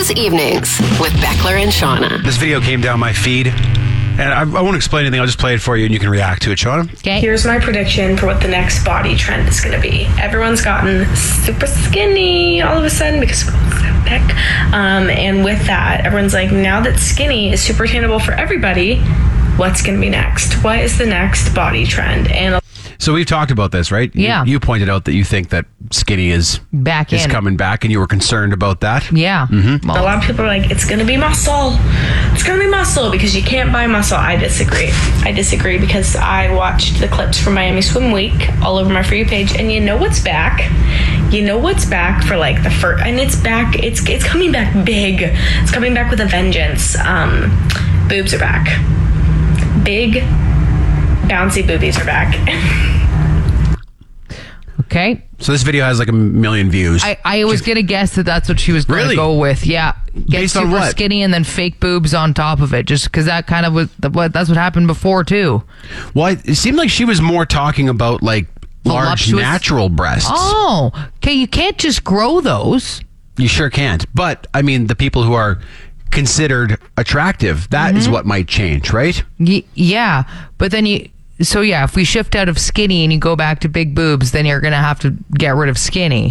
Cruise Evenings with Beckler and Shauna. This video came down my feed, and I won't explain anything. I'll just play it for you, and you can react to it, Shauna. Okay. Here's my prediction for what the next body trend is going to be. Everyone's gotten super skinny all of a sudden because of Ozempic. And with that, everyone's like, now that skinny is super attainable for everybody, what's going to be next? What is the next body trend? And So we've talked about this, right? Yeah. You pointed out that you think that skinny is coming back, and you were concerned about that. Yeah. Mm-hmm. a lot of people are like, it's going to be muscle. It's going to be muscle because you can't buy muscle. I disagree because I watched the clips from Miami Swim Week all over my For You page, and you know what's back? You know what's back for like the first, and it's back. It's coming back big. It's coming back with a vengeance. Boobs are back. Big, bouncy boobies are back. Okay. So this video has like 1 million views. I was going to guess that that's what she was going to go with. Yeah. Get Based on super what? skinny and then fake boobs on top of it. Just because that kind of was that's what happened before, too. Well, it seemed like she was more talking about like large Voluptuous? natural breasts. Oh. Okay. You can't just grow those. You sure can't. But, I mean, the people who are considered attractive, that is what might change, right? Yeah. But then So yeah, if we shift out of skinny and you go back to big boobs, then you're going to have to get rid of skinny.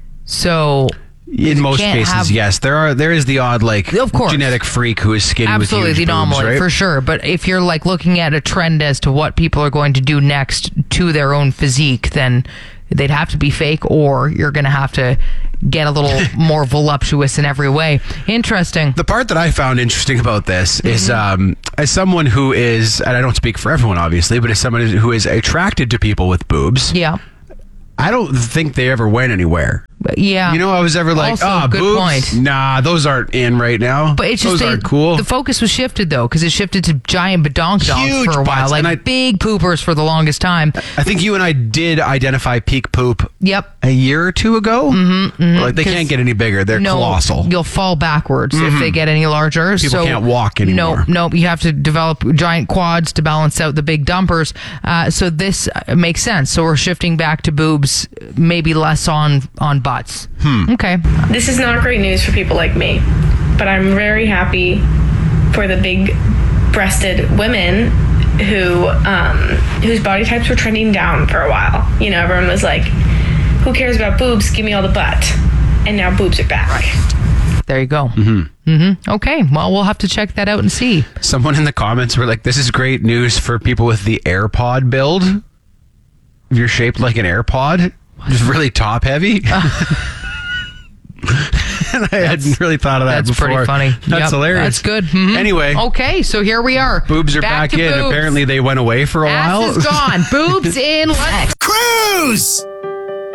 So in most cases, yes, there is the odd of course, genetic freak who is skinny absolutely with huge the anomaly, boobs, right? for sure. But if you're like looking at a trend as to what people are going to do next to their own physique, then they'd have to be fake, or you're going to have to get a little more voluptuous in every way. Interesting. The part that I found interesting about this is, as someone who is, and I don't speak for everyone obviously, but as someone who is attracted to people with boobs, Yeah. I don't think they ever went anywhere. Yeah. You know, I was ever like, Also, good boobs? point. Nah, those aren't in right now. But it's just those aren't cool. The focus was shifted though, because it shifted to giant badonkadonks Huge for a while, butts, like and big poopers for the longest time. I think you and I did identify peak poop. Yep. A year or two ago. Like they can't get any bigger. They're colossal. You'll fall backwards if they get any larger. People can't walk anymore. No, you have to develop giant quads to balance out the big dumpers. So this makes sense. So we're shifting back to boobs, maybe less on butts. Okay. This is not great news for people like me, but I'm very happy for the big-breasted women who whose body types were trending down for a while. You know, everyone was like, who cares about boobs? Give me all the butt. And now boobs are back. There you go. Okay. Well, we'll have to check that out and see. Someone in the comments were like, this is great news for people with the AirPod build. If you're shaped like an AirPod, just really top heavy. And I hadn't really thought of that That's before. pretty funny. That's Yep, hilarious. That's good. Mhm. Anyway. Okay, so here we are. Boobs are back to in. boobs. Apparently they went away for a while. Ass is gone. Boobs in. Cruise!